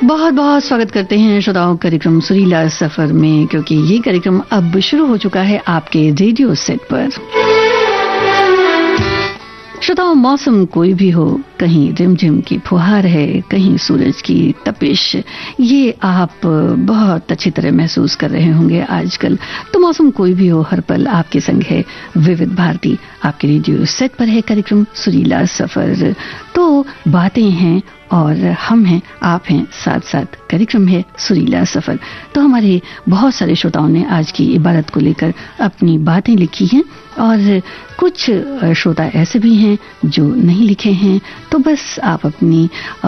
बहुत बहुत स्वागत करते हैं श्रोताओं कार्यक्रम सुरीला सफर में, क्योंकि ये कार्यक्रम अब शुरू हो चुका है आपके रेडियो सेट पर। श्रोताओं, मौसम कोई भी हो, कहीं रिमझिम की फुहार है, कहीं सूरज की तपिश, ये आप बहुत अच्छी तरह महसूस कर रहे होंगे आजकल। तो मौसम कोई भी हो, हर पल आपके संग है विविध भारती। आपके रेडियो सेट पर है कार्यक्रम सुरीला सफर। तो बातें हैं और हम हैं, आप हैं, साथ साथ कार्यक्रम है सुरीला सफर। तो हमारे बहुत सारे श्रोताओं ने आज की इबादत को लेकर अपनी बातें लिखी हैं और कुछ श्रोता ऐसे भी हैं जो नहीं लिखे हैं। तो बस आप अपनी